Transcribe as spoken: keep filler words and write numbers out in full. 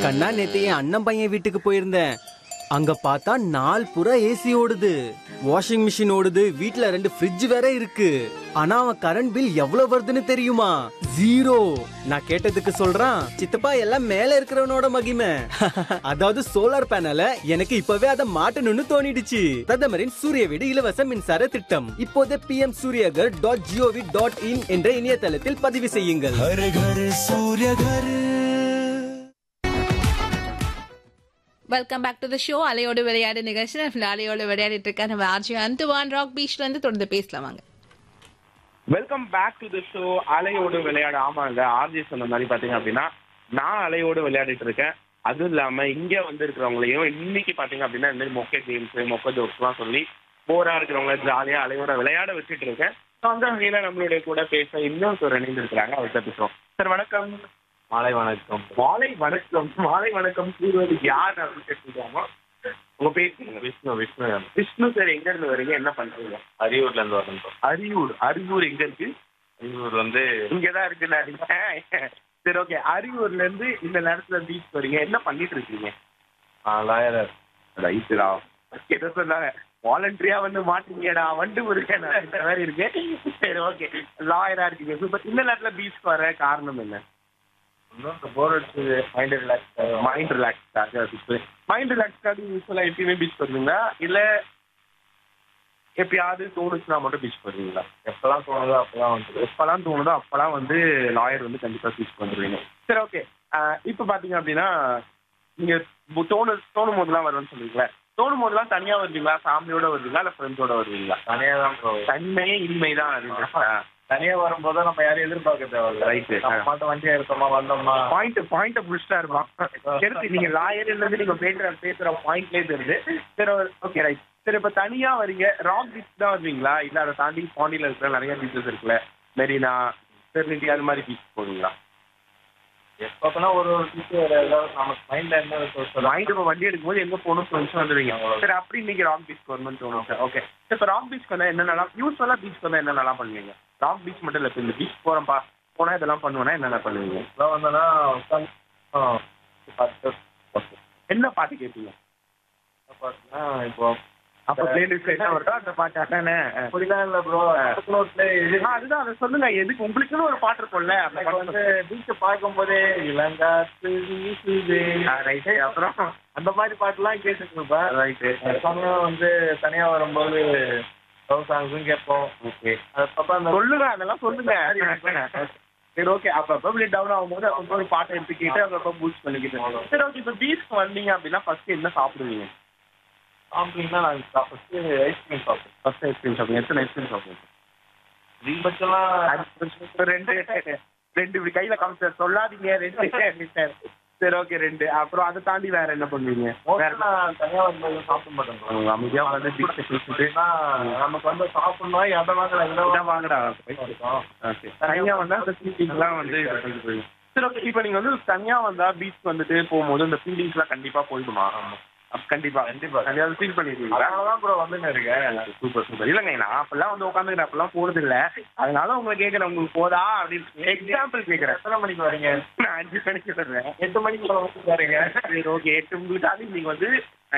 கண்ணா நேத்து என் அண்ணன் பையன் வீட்டுக்கு போயிருந்தேன். அங்க பார்த்தா நாள் புறா ஏசி ஓடுது, வாஷிங் மிஷின் ஓடுது, வீட்ல ரெண்டு ஃப்ரிட்ஜ் வேற இருக்கு. ஆனா அவன் கரண்ட் பில் எவ்வளவு வருதுன்னு தெரியுமா? ஜீரோ. நான் கேட்டதுக்கு சொல்றான், சித்தப்பா எல்லாம் மேல இருக்கிறவனோட மகிமை. அதாவது சோலார் பேனல எனக்கு இப்பவே அதை மாட்டணும்னு தோணிடுச்சு. பிரதமரின் சூரிய வீடு இலவச மின்சார திட்டம் இப்போதே B M Surya Ghar dot gov dot in என்ற இணையதளத்தில் பதிவு செய்யுங்கள். Welcome back to the show. அலையோடு விளையாடு நிகழ்ச்சி அலையோடு விளையாடிட்டு இருக்க நம்ம ஆர்ஜி அந்துவான் ராக் பீச்ல இருந்து தொடர்ந்து பேசலாம் வாங்க. Welcome back to the show அலையோடு விளையாடு. ஆமாங்க, ஆர்ஜி சொன்ன மாதிரி பாத்தீங்க அப்படின்னா நான் அலையோடு விளையாடிட்டு இருக்கேன். அதுவும் இல்லாம இங்க வந்து இருக்கிறவங்களையும் இன்னைக்கு பாத்தீங்க அப்படின்னா இந்த மாதிரி மொக்க கேம்ஸ் மொக்க ஜோக்ஸ் எல்லாம் சொல்லி போரா இருக்கிறவங்க ஜாலியா அலையோட விளையாட வச்சுட்டு இருக்கேன். அந்த வகையில நம்மளுடைய கூட பேச இன்னும் ஒரு இணைந்து இருக்கிறாங்க, அவர்கிட்ட பேசுறோம். சார் வணக்கம். மாலை வணக்கம். மாலை வணக்கம். மாலை வணக்கம் கூறுவது யார் அப்படின்னு கேட்டுருக்காமோ உங்க பேசுங்க. விஷ்ணு விஷ்ணு விஷ்ணு சார், எங்க இருந்து வரீங்க, என்ன பண்றீங்க? அரியூர்ல இருந்து வரேன். அரியூர். அரியூர் எங்க இருக்கு? அரியூர் வந்து இங்கதான் இருக்குன்னு. சரி, ஓகே. அரியூர்ல இருந்து இந்த நேரத்துல பீச் வரீங்க, என்ன பண்ணிட்டு இருக்கீங்க? லாயரர். ரைட்டுடா. என்ன சொன்னாங்க, வாலண்டரியா வந்து மாட்டீங்கடா வண்டு இருக்கேன் மாதிரி இருக்கு. சரி, ஓகே. லாயரா இருக்கீங்க, சூப்பர். இந்த நேரத்துல பீச் வர காரணம் என்ன? போர் அடிச்சு மைண்ட் ரிலாக்ஸ் மைண்ட் ரிலாக்ஸ்க்காக. மைண்ட் ரிலாக்ஸ்க்காக யூஸ்வலா எப்பயுமே பீச் வருவீங்களா, இல்ல எப்பயாவது தோணுச்சுன்னா மட்டும் பீச் வருவீங்களா? எப்பெல்லாம் தோணுதோ அப்பெல்லாம் வந்து எப்பெல்லாம் தோணுதோ அப்பெல்லாம் வந்து லாயர் வந்து கண்டிப்பா பீச் வந்துருவீங்க. சரி, ஓகே. இப்ப பாத்தீங்க அப்படின்னா நீங்க தோணு தோணும் போதெல்லாம் வருவேன்னு சொல்லுவீங்களா? தோணும் போதெல்லாம் தனியா வருவீங்களா, ஃபேமிலியோட வருவீங்களா, இல்ல ஃப்ரெண்ட்ஸோட வருவீங்களா? தனியா தான் போவோம். தனிமையே இனிமைதான் அது. தனியா வரும்போது நம்ம யாரையும் எதிர்பார்க்க தேவையில்ல. ரைட்டு. மாட்ட வண்டியா இருக்கோமா வந்தோமா பாயிண்ட் பாயிண்ட் புடிச்சிட்டா இருப்பான். சரி, நீங்க லாயர் இருந்து நீங்க பேசுற பேசுற பாயிண்ட்லேயே தெரியுது. சரி, ஓகே, ரைட். சரி, இப்ப தனியா வரீங்க, ராக் பீச் தான் வருவீங்களா, இல்ல அதை தாண்டி பாண்டியில இருக்கிற நிறைய பீச்சஸ் இருக்குல்ல, மெரினா, பெர்னிட்டி, அது மாதிரி பீச் போவீங்களா? எப்பப்பனா ஒரு ஒரு பீச்சு ஏதாவது நமக்கு மைண்ட்ல என்ன மைண்ட் இப்போ வண்டி எடுக்கும்போது எங்க போகணும் தோணுச்சு வந்துடுவீங்க. சரி, அப்படி இன்னைக்கு ராக் பீச் வரணும்னு தோணும் சார். ஓகே. இப்போ ராக் பீச் வந்தா என்னென்னலாம் யூஸ்வலா பீச் வந்தா என்னென்னலாம் பண்ணுவீங்க? ராக் பீச் மட்டும் இல்லை, இப்போ இந்த பீச் போறப்பா போனா இதெல்லாம் பண்ணுவேன்னா என்னென்ன பண்ணுவீங்க? இதெல்லாம் வந்தோன்னா என்ன பாட்டு கேட்பீங்க? பாட்டுனா இப்போ அப்போ பிளேலிஸ்ட் என்ன வருதோ அந்த பாட்டு அதானே? அப்படிலாம் இல்லை ப்ரோ. அதுதான் அதை சொல்லுங்க, எதுக்கு உங்களுக்குன்னு ஒரு பாட்டு இருக்கும்ல, அப்போ வந்து பீச்சை பார்க்கும்போதே இளங்காத்து வீசுதே. ரைட்டு. அப்புறம் அந்த மாதிரி பாட்டுலாம் கேட்டுட்டு இருப்பேன். ரைட்டு. சமயம் வந்து தனியா வரும்போது லவ் சாங்ஸும் கேட்போம். ஓகே. அதுக்கப்புறம் அந்த சொல்லுங்க, அதெல்லாம் சொல்லுங்க. சரி, ஓகே. அப்பப்போ இப்படி டவுன் ஆகும்போது அப்பப்போ ஒரு பாட்டை எடுத்துக்கிட்டு அப்பப்போ பூஸ்ட் பண்ணிக்கிட்டு. சரி, ஓகே. இப்போ பீச்சுக்கு வந்தீங்க அப்படின்னா ஃபர்ஸ்ட் என்ன சாப்பிடுவீங்க? அப்படின்னா நாங்கள் ஃபஸ்ட்டு ஐஸ்கிரீம் சாப்பிடுவோம். ஃபர்ஸ்ட் ஐஸ்கிரீம் சாப்பிடுங்க. எத்தனை ஐஸ்கிரீம் சாப்பிடுங்க? அதிகபட்சம்லாம் ரெண்டு ரெண்டு இப்படி கையில காமிச்சு சொல்லாதீங்க. ரெண்டு. சரி, ஓகே, ரெண்டு. அப்புறம் அதை தாண்டி வேற என்ன பண்ணுவீங்க? வேற நான் தனியாக வரும்போது சாப்பிட மாட்டேன். அமைதியாக வந்து பீச்சை குளிச்சுட்டு நமக்கு வந்து சாப்பிடணும் எதை வாங்கலாம் எதை இதான் வாங்கடா. ஓகே. தனியாக வந்தா அந்த ஃபீலிங்ஸ்லாம் வந்து இதை கொண்டு போயிடும். சரி, ஓகே. இப்போ நீங்க வந்து தனியா வந்தா பீச் வந்துட்டு போகும்போது அந்த ஃபீலிங்ஸ்லாம் கண்டிப்பா போயிடுமா? கண்டிப்பா கண்டிப்பா கண்டிப்பா ஃபீல் பண்ணிருக்கீங்களா? அதனாலதான் ப்ரோ வந்துன்னு இருக்கேன். Super super. இல்லைங்க, நான் அப்பெல்லாம் வந்து உட்காந்துக்கிறேன், அப்பெல்லாம் போறது இல்லை, அதனால உங்களை கேட்கறேன், உங்களுக்கு போதா அப்படின்னு எக்ஸாம்பிள் கேட்கறேன். எத்தனை மணிக்கு வரீங்க? நான் அஞ்சு மணிக்கு வர்றேன். எட்டு மணிக்கு வந்து வரீங்க. சரி, ஓகே. எட்டு உங்களுக்காக நீங்க வந்து